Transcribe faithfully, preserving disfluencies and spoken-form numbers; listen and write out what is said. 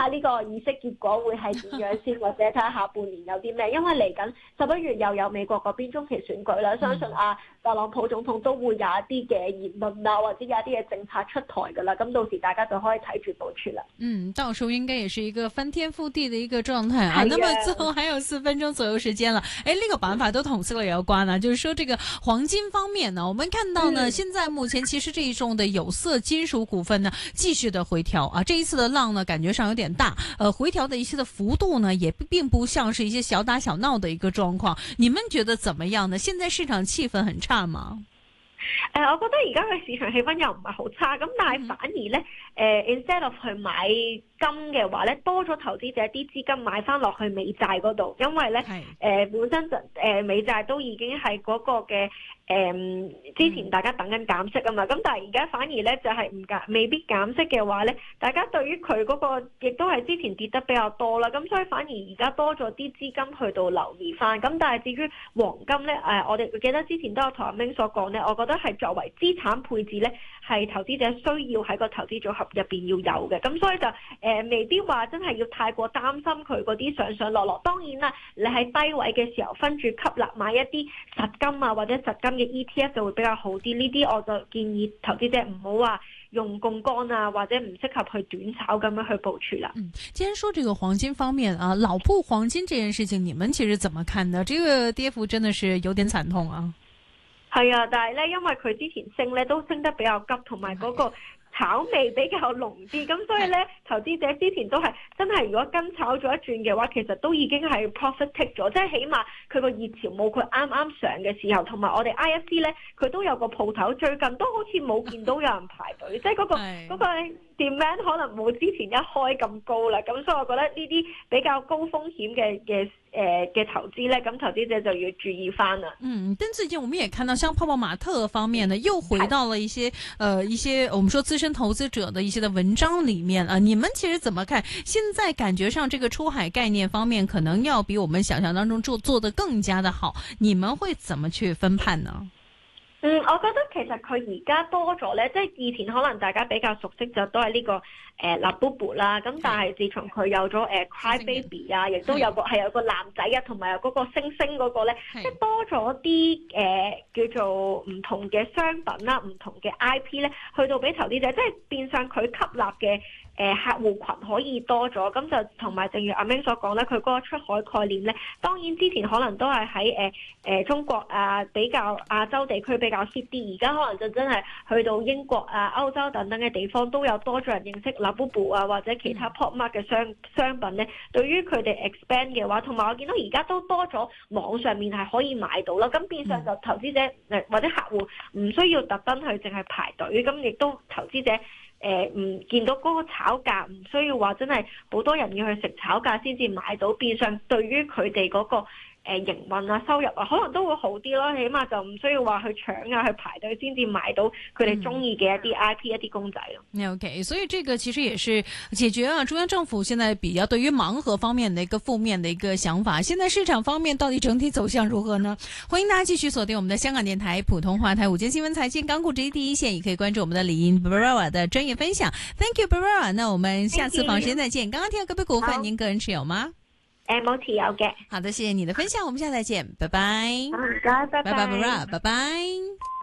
呢個議息結果會係點樣先，或者睇下下半年有啲咩，因為嚟緊十一月又有美國嗰邊中期選舉啦，相信啊特朗普總統都會有一啲嘅言論啊，或者有一啲嘅政策出台噶啦，咁到時大家就可以睇住部署啦。 嗯，到時候應該也是一個翻天覆地的一個狀態啊。那麼最後還有四分鐘左右時間了，誒，呢個板塊都同息類有關啊，就是說這個黃金方面呢，我們看到呢，嗯、現在目前其實這一種的有色金屬股份呢，繼續的回調啊，這一次的浪呢，感覺上有點大，呃，回調的一些的幅度呢，也並不像是一些小打小鬧的一個狀況。你們覺得怎麼樣呢？現在市場氣氛很差嗎？ 誒、呃，我覺得而家嘅市場氣氛又唔係好差，咁但係反而咧，誒、呃、，instead of 去買金嘅話咧，多咗投資者啲資金買翻落去美債嗰度，因為咧，誒是、呃、本身就誒、呃、美債都已經係嗰個嘅誒、呃、之前大家等緊減息啊嘛，咁、嗯、但係而家反而咧就係唔減未必減息嘅話咧，大家對於佢嗰個亦都係之前跌得比較多啦，咁所以反而而家多咗啲資金去到留意翻，咁但係至於黃金咧，誒、呃、我哋記得之前都有同阿明所講咧，我覺得係作為資產配置咧，係投資者需要喺個投資組合入邊要有嘅，咁所以就誒、呃、未必話真係要太過擔心佢嗰啲上上落落。當然啦，你喺低位嘅時候分住吸納買一啲實金啊或者實金嘅 E T F 就會比較好啲。呢啲我就建議投資者唔好話用槓桿啊，或者唔適合去短炒咁樣去部署啦。 嗯，既然說這個黃金方面啊，老鋪黃金這件事情，你們其實怎麼看呢？這個跌幅真的是有點慘痛啊。 係啊，但係咧，因為佢之前升咧都升得比較急，同埋嗰個炒味比較濃啲，咁所以咧，投資者之前都係真係如果跟炒咗一轉嘅話，其實都已經係 profit take 咗，即係起碼佢個熱潮冇佢啱啱上嘅時候，同埋我哋 I F C 咧，佢都有個鋪頭，最近都好似冇見到有人排隊，即係嗰個嗰個 demand 可能冇之前一開咁高啦，咁所以我覺得呢啲比較高風險嘅嘅誒嘅投資咧，咁投資者就要注意翻啦。 嗯，但最近我們也看到，像泡泡瑪特方面呢，又回到了一些，呃，一些我們說資深投資者的一些的文章裡面啊。你們其實怎麼看？現在感覺上這個出海概念方面，可能要比我們想象當中做做得更加的好。你們會怎麼去分判呢？ 嗯，我覺得其實佢而家多咗咧，即係以前可能大家比較熟悉就都係呢、這個誒 Labubu 啦，咁、呃、但係自從佢有咗誒、呃、Cry Baby 啊，亦都有個係的有個男仔啊，同埋有嗰個星星嗰個咧，的即係多咗啲誒叫做唔同嘅商品啦，唔同嘅 I P 咧，去到俾投資者，即係變相佢吸納嘅。誒、呃、客戶群可以多咗，咁就同埋正如阿明所講咧，佢嗰個出海概念咧，當然之前可能都係喺誒誒中國啊比較亞洲地區比較 hit 啲，而家可能就真係去到英國啊、歐洲等等嘅地方都有多咗人認識 Labubu 啊或者其他 pop mark 嘅商商品咧，對於佢哋 expand 嘅話，同埋我見到而家都多咗網上面係可以買到啦，咁變相就投資者誒或者客戶唔需要特登去淨係排隊，咁亦都投資者。誒唔、呃、見到嗰個炒價，唔需要話真係好多人要去食炒價先至買到，變相對於佢哋嗰個。誒營運啊、收入啊，可能都會好啲咯。起碼就唔需要話去搶啊、去排隊先至買到佢哋中意嘅一啲 I P、嗯、一啲公仔咯。 OK，所以這個其實也是解決啊中央政府現在比較對於盲盒方面的一個負面的一個想法。現在市場方面到底整體走向如何呢？歡迎大家繼續鎖定我們的香港電台普通話台午間新聞財經港股這一第一線，也可以關注我們的李英 Barbara 的專業分享。Thank you Barbara， 那我們下次訪時間再見。剛剛聽到個別股份，好您個人持有嗎？ 誒，冇持有嘅。 好的，謝謝你的分享，我們下次再見，拜拜。 好，唔該，拜拜。 拜拜，Barbara，拜拜。